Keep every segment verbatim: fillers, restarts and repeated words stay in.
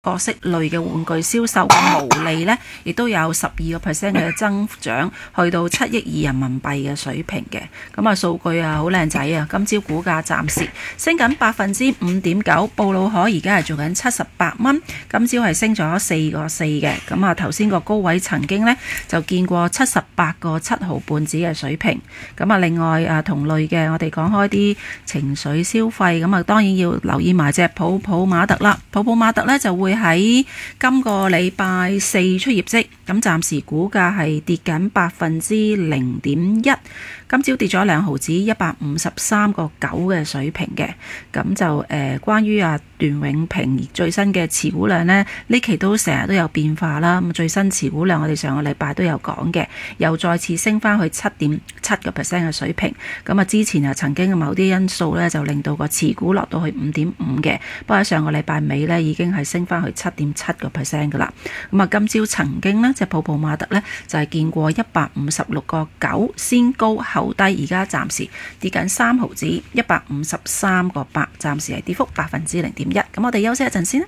角色類嘅玩具銷售嘅毛利呢，亦都有十二個 percent 嘅增長，去到七億二人民幣嘅水平嘅。咁啊，數據啊好靚仔啊！今朝股價暫時升緊百分之五點九，布魯可而家係做緊七十八蚊，今朝係升咗四個四嘅。咁啊，頭先個高位曾經呢，就見過七十八個七毫半子嘅水平。咁啊，另外啊同類嘅，我哋講開啲情緒消費，咁啊當然要留意埋隻普普馬特啦。普普馬特呢，就會喺今個禮拜四出業績，咁暫時股價係跌緊百分之零點一，今朝跌咗兩毫子，一百五十三個九嘅水平嘅。咁就誒、呃，關於啊段永平最新嘅持股量呢，呢期都成日都有變化啦。咁最新持股量我哋上個禮拜都有講嘅，又再次升翻去七點七個 percent 嘅水平。咁啊之前啊曾經某啲因素呢，就令到個持股落到去五點五嘅，不過喺上個禮拜尾呢，已經係升翻去七點七個 percent 噶啦。咁啊今朝曾經呢，隻普普馬特呢，就係、是、見過一百五十六個九，先高後低，而家暫時跌緊三毫子，一百五十三個八，暫時係跌幅百分之零點一。咁我哋休息一陣先啦。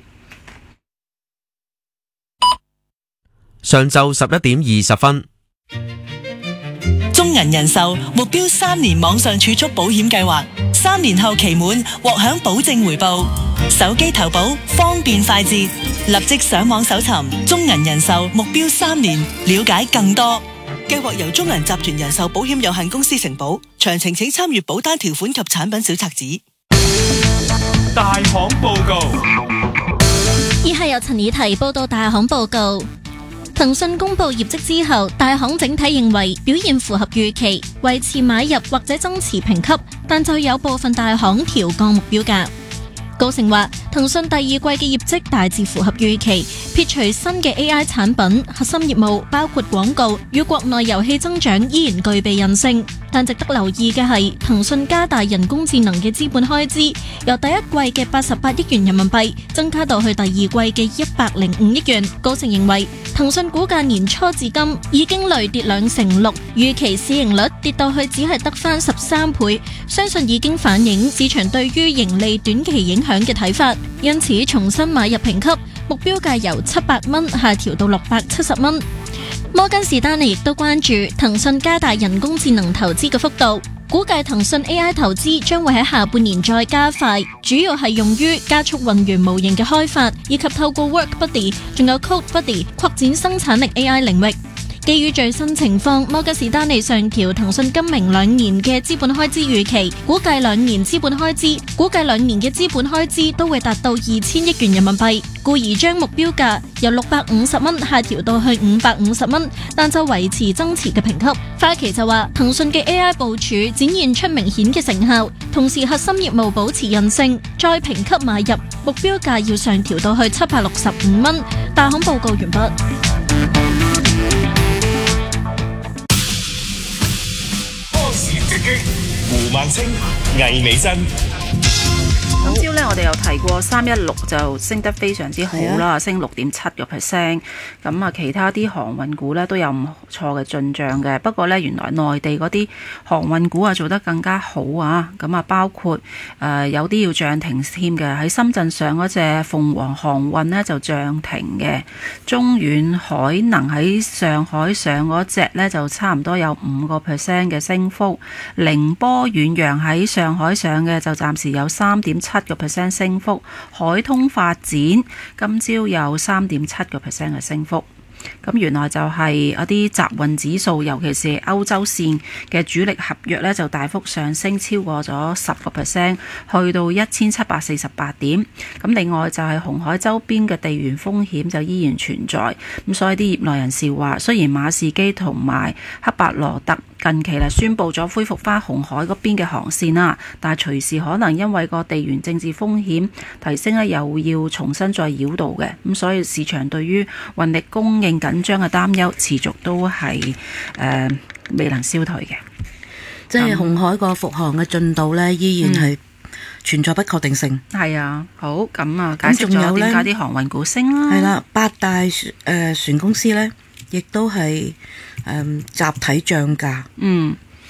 上晝十一點二十分， 中銀人壽目標三年網上儲蓄保險計劃，三年後期滿獲享保證回報，手機投保方便快捷，立即上網搜尋中銀人壽目標三年，了解更多。計劃由中銀集團人壽保險有限公司承保，詳情請參閱保單條款及產品小冊子。 大行報告， 以下由陳以提報道大行報告。騰訊公布業績之後，大行整體認為表現符合預期，維持買入或者增持評級，但就有部分大行調降目標價。高盛話，騰訊第二季嘅業績大致符合預期，撇除新嘅 A I 產品，核心業務包括廣告與國內遊戲增長依然具備韌性。但值得留意嘅係，騰訊加大人工智能嘅資本開支，由第一季嘅八十八億元人民幣增加到去第二季嘅一百零五億元。高盛認為，騰訊股價年初至今已經累跌兩成六，預期市盈率跌到去只係得返十三倍，相信已經反映市場對於盈利短期影響嘅睇法，因此重新買入評級，目標價由七百蚊下調到六百七十蚊。摩根士丹利亦都關注騰訊加大人工智能投資嘅幅度，估計騰訊 A I 投資將會喺下半年再加快，主要係用於加速運元模型嘅開發，以及透過 Work Buddy 仲有 Code Buddy 擴展生產力 A I 領域。基於最新情況，摩根士丹利上調騰訊今明兩年嘅資本開支預期，估計兩年資本開支，估計兩年嘅資本開支都會達到二千億元人民幣，故而將目標價由六百五十蚊下調到去五百五十蚊，但就維持增持嘅評級。花旗就話，騰訊嘅 A I 部署展現出明顯嘅成效，同時核心業務保持韌性，再評級買入，目標價要上調到去七百六十五蚊。大行報告完畢。 胡孟青、魏美珍。 今朝呢，我哋有提過三一六就升得非常之好啦，啊、升六點七個 percent。咁啊，其他啲航運股呢都有唔錯嘅進帳嘅。不過呢，原來內地嗰啲航運股啊做得更加好啊。咁啊，包括誒、呃、有啲要漲停添嘅。喺深圳上嗰隻鳳凰航運呢就漲停嘅。中遠海能喺上海上嗰隻呢就差唔多有五個 percent 嘅升幅。寧波遠洋喺上海上嘅就暫時有三點七個 percent 升幅，海通發展今朝有三點七個 percent 嘅升幅。咁原來就係一啲集運指數，尤其是歐洲線嘅主力合約呢就大幅上升，超過咗十個 percent，去到一千七百四十八點。咁另外就係紅海周邊嘅地緣風險就依然存在。咁所以啲業內人士話，雖然馬士基同埋赫伯羅特近期啦宣布咗恢復翻紅海嗰邊嘅航線啦，但係隨時可能因為個地緣政治風險提升咧，又要重新再擾動嘅。咁所以市場對於運力供應緊張嘅擔憂持續都係誒、呃、未能消退嘅。 即係紅海個復航嘅進度咧，依然係存在不確定性。 係、嗯、啊，好咁啊，解釋咗點解啲航運股升啦。 係啦，八大誒、呃、船公司咧，亦都係誒、呃、集體漲價。 嗯。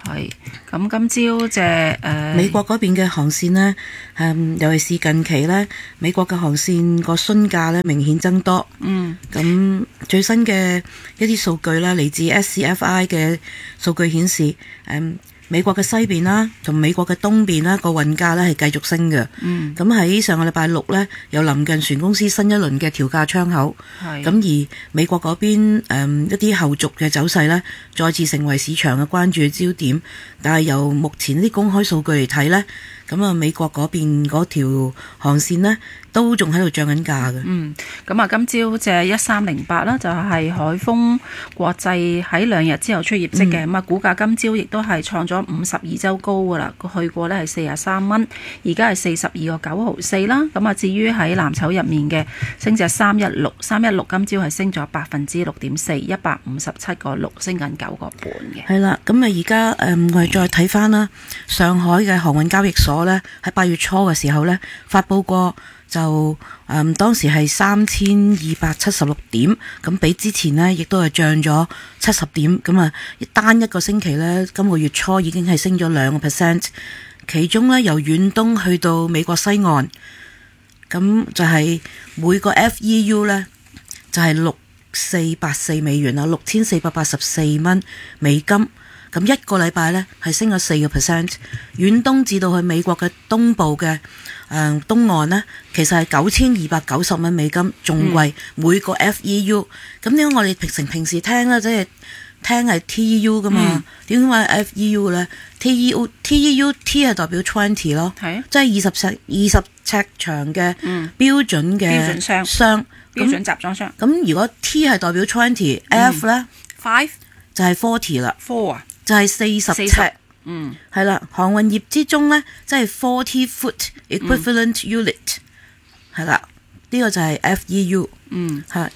係咁今朝隻誒美國嗰邊嘅航線呢，誒尤其是近期呢，美國嘅航線個詢價呢明顯增多。 嗯， 咁最新嘅一啲數據啦，嚟自 S C F I 嘅數據顯示，誒美國嘅西邊啦，同美國嘅東邊啦，個運價呢係繼續升嘅。 嗯， 咁喺上個禮拜六呢，又臨近船公司新一輪嘅調價窗口。 係咁而美國嗰邊誒一啲後續嘅走勢呢，再次成為市場嘅關注焦點。但係由目前啲公開數據嚟睇呢，咁啊美國嗰邊嗰條航線呢，都仲喺度漲緊價嘅。 嗯，咁啊，今朝隻一三零八啦，就係海豐國際喺兩日之後出業績嘅，咁啊、嗯、股價今朝亦都係創咗五十二週高噶啦，去過呢係四十三蚊，而家係四十二個九毫四啦。咁啊，至於喺藍籌入面嘅升隻三一六，三一六今朝係升咗百分之六點四，一百五十七個六，升緊九個半嘅。 係啦，咁啊而家誒我哋再睇翻啦，上海嘅航運交易所呢，喺八月初嘅時候呢，發佈過。就誒、嗯、當時係三千二百七十六點，咁比之前呢亦都係漲咗七十點，咁啊單一個星期呢，今個月初已經係升咗兩個 percent， 其中呢，由遠東去到美國西岸，咁就係每個 F E U 呢，就係六四八四美元啦，六千四百八十四蚊美金。咁一個禮拜呢，係升咗四個 percent， 遠東至到去美國嘅東部嘅誒、呃、東岸呢，其實係九千二百九十蚊美金，仲貴、嗯、每個 F E U。咁點解我哋平成平時聽咧，即係聽係 T E U 噶嘛？點解、嗯、F E U 呢 T E U T E U T 係代表twenty咯， 係啊， 即係二十尺二十尺長嘅標準嘅、 嗯、標準箱箱標準集裝箱。 咁如果 T 係代表 twenty，F、嗯、呢 five 就係 forty 啦。 four 啊？ 就係四十尺，嗯，係啦，航運業之中呢，即係 forty foot equivalent unit，係啦、嗯，呢、這個就係 F E U，嗯，係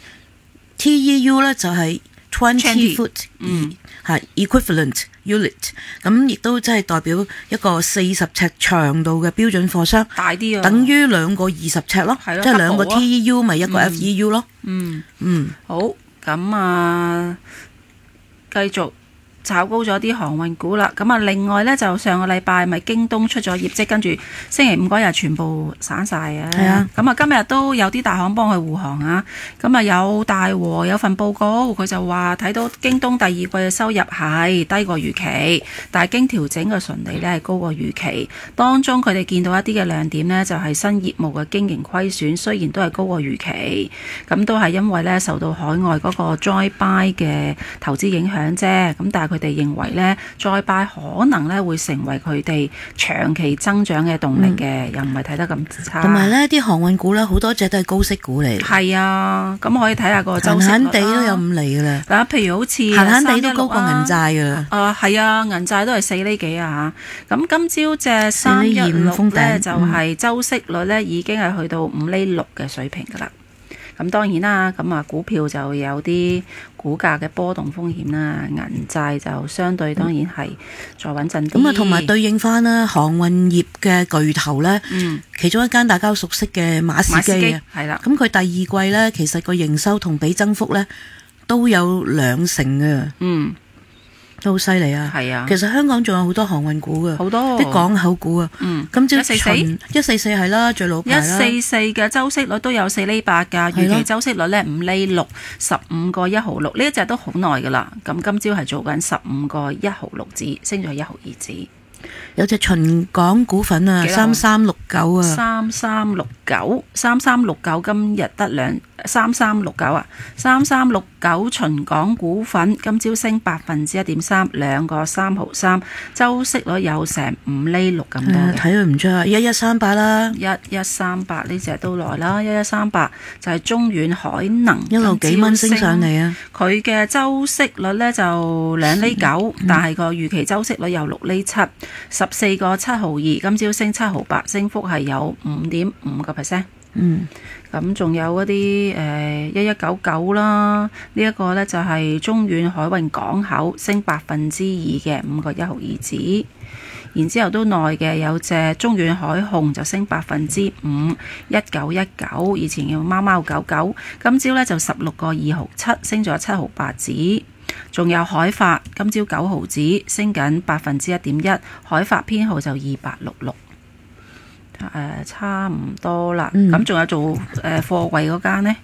T E U 呢就係 twenty foot，嗯，係 equivalent unit，咁亦都即係代表一個四十尺長度嘅標準貨箱， 大啲啊， 等於兩個二十尺咯， 係咯， 即係兩個 T E U 咪一個 F E U 咯， 嗯嗯， 好，咁啊，繼續。炒高咗啲航運股啦，咁啊另外呢，就上個禮拜咪京東出咗業績，跟住星期五嗰日全部散晒啊。係啊，咁啊今日都有啲大行幫佢護航啊。咁啊有大和有份報告，佢就話睇到京東第二季嘅收入係低過預期，但係經調整嘅純利呢係高過預期。當中佢哋見到一啲嘅亮點呢，就係新業務嘅經營虧損雖然都係高過預期，咁都係因為呢受到海外嗰個 Joy Buy 嘅投資影響啫。咁但係佢哋認為呢再拜可能呢會成為佢哋長期增長嘅動力嘅，嗯、又唔係睇得咁差。同埋呢啲航運股呢，好多隻都係高息股嚟。係啊，咁可以睇下個周息率啦。閒閒地都有五厘噶啦。嗱，譬如好似閒閒地都高過銀債噶啦。啊，係啊，銀債都係四厘幾啊嚇。咁今朝隻三一六呢，就係周息率呢已經係去到五厘六嘅水平噶啦。咁當然啦，咁啊股票就有啲股價嘅波動風險啦，銀債就相對當然係再穩陣啲。咁啊，同埋對應翻啦，航運業嘅巨頭呢，嗯、其中一間大家熟悉嘅馬士基啊，係啦。咁佢第二季呢，其實個營收同比增幅呢都有兩成嘅。嗯。都好犀利啊！係啊，其實香港仲有好多航運股嘅，好多啲港口股啊。嗯，今朝一四四一四四係啦，最老牌啦。一四四嘅周息率都有四厘八㗎，預期周息率咧五厘六，十五個一毫六，呢一隻都好耐㗎啦。咁今朝係做緊十五個一毫六子，升咗一毫二子。有隻秦港股份啊，三三六九啊，三三六九，三三六九今日得兩三三六九啊，三三六九秦港股份今朝升百分之一點三，兩個三毫三，周息率有成五厘六咁多嘅。睇佢唔出啊，一一三八啦，一一三八呢隻都來啦，一一三八就係中遠海能一路幾蚊升上嚟啊，佢嘅周息率呢就兩厘九，嗯、但係個預期周息率有六厘七。十四個七毫二，今朝升七毫八，升幅係有五點五個 percent。嗯，咁仲有嗰啲誒一一九九啦，呢、這、一個呢就係中遠海運港口升百分之二嘅五個一毫二子。然之後都耐嘅有隻中遠海控就升百分之五，一九一九，以前叫貓貓九九，今朝呢就十六個二毫七，升咗七毫八子。 仲有海發今朝九毫子，升緊百分之一點一，海發編號就二八六六。誒、呃、差唔多啦，咁仲、嗯、有做誒貨櫃嗰間呢，